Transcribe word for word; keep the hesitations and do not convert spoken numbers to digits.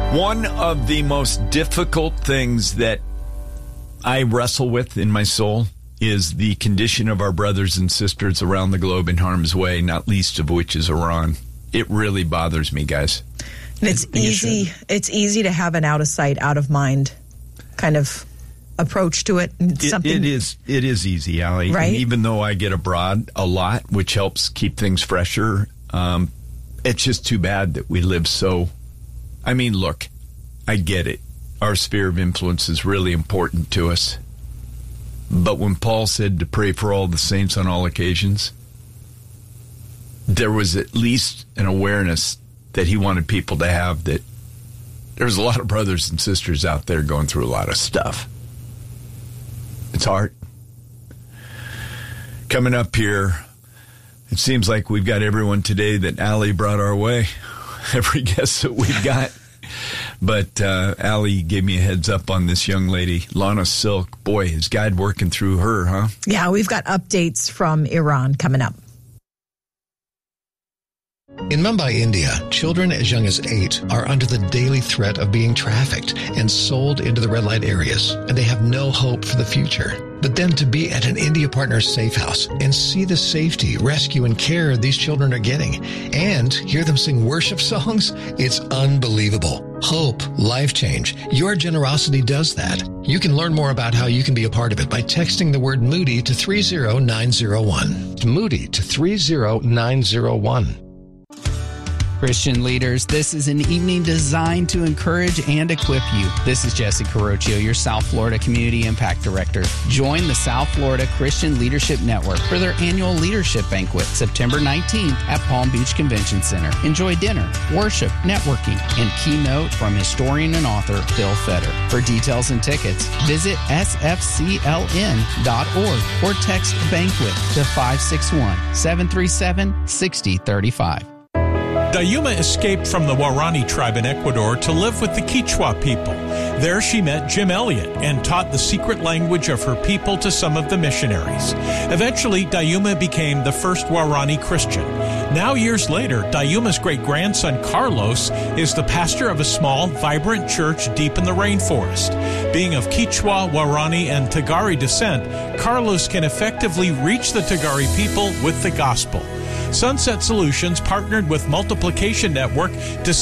One of the most difficult things that I wrestle with in my soul is the condition of our brothers and sisters around the globe in harm's way, not least of which is Iran. It really bothers me, guys. And it's easy. It's easy to have an out of sight, out of mind kind of approach to it. It, Something, it is. It is easy, Allie. Right? And even though I get abroad a lot, which helps keep things fresher, um, it's just too bad that we live so. I mean, look, I get it. Our sphere of influence is really important to us. But when Paul said to pray for all the saints on all occasions, there was at least an awareness that he wanted people to have that there's a lot of brothers and sisters out there going through a lot of stuff. It's hard. Coming up here, it seems like we've got everyone today that Allie brought our way. Every guest that we've got. But uh, Allie gave me a heads up on this young lady, Lana Silk. Boy, is God working through her, huh? Yeah, we've got updates from Iran coming up. In Mumbai, India, children as young as eight are under the daily threat of being trafficked and sold into the red light areas, and they have no hope for the future. But then to be at an India Partners safe house and see the safety, rescue, and care these children are getting, and hear them sing worship songs, it's unbelievable. Hope, life change. Your generosity does that. You can learn more about how you can be a part of it by texting the word Moody to three zero nine zero one. Moody to three zero nine zero one. Christian leaders, this is an evening designed to encourage and equip you. This is Jesse Carocchio, your South Florida Community Impact Director. Join the South Florida Christian Leadership Network for their annual leadership banquet, September nineteenth at Palm Beach Convention Center. Enjoy dinner, worship, networking, and keynote from historian and author Phil Fetter. For details and tickets, visit s f c l n dot org or text banquet to five six one, seven three seven, six zero three five. Dayuma escaped from the Waorani tribe in Ecuador to live with the Quechua people. There she met Jim Elliot and taught the secret language of her people to some of the missionaries. Eventually, Dayuma became the first Waorani Christian. Now, years later, Dayuma's great-grandson Carlos is the pastor of a small, vibrant church deep in the rainforest. Being of Quechua, Waorani, and Tagari descent, Carlos can effectively reach the Tagari people with the gospel. Sunset Solutions partnered with Multiplication Network to